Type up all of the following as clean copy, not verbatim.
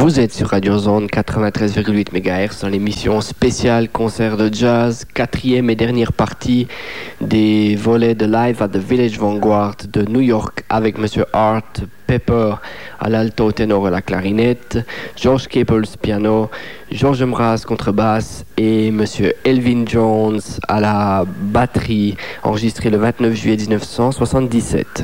Vous êtes sur Radio Zone 93,8 MHz dans l'émission spéciale concert de jazz, quatrième et dernière partie des volets de Live at the Village Vanguard de New York avec Monsieur Art Pepper à l'alto, ténor et la clarinette, George Cables piano, George Mraz contrebasse et Monsieur Elvin Jones à la batterie, enregistré le 29 juillet 1977.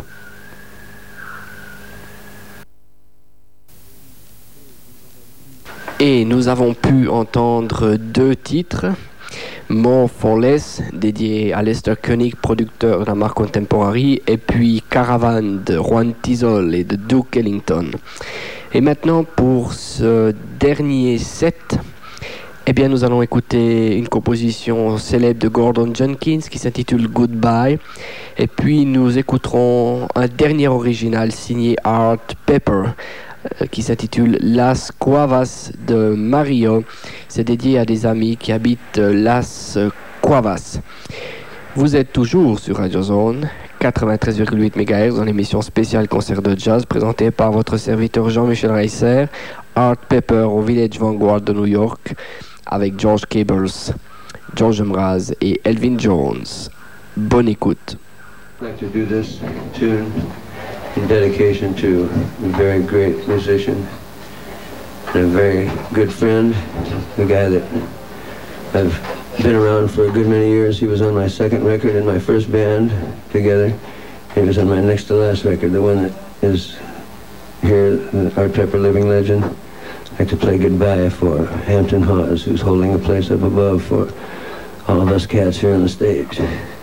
Et nous avons pu entendre deux titres. More for Less, dédié à Lester Koenig, producteur de la marque Contemporary, et puis Caravan de Juan Tizol et de Duke Ellington. Et maintenant, pour ce dernier set, nous allons écouter une composition célèbre de Gordon Jenkins qui s'intitule Goodbye. Et puis nous écouterons un dernier original signé Art Pepper, qui s'intitule Las Cuevas de Mario. C'est dédié à des amis qui habitent Las Cuevas. Vous êtes toujours sur Radio Zone 93,8 MHz dans l'émission spéciale concert de jazz présentée par votre serviteur Jean-Michel Reisser. Art Pepper au Village Vanguard de New York avec George Cables, George Mraz et Elvin Jones. Bonne écoute. I'd like to do this tune in dedication to a very great musician and a very good friend, a guy that I've been around for a good many years. He was on my second record in my first band together. He was on my next to last record, the one that is here, the Art Pepper Living Legend. I'd like to play Goodbye for Hampton Hawes, who's holding a place up above for all of us cats here on the stage.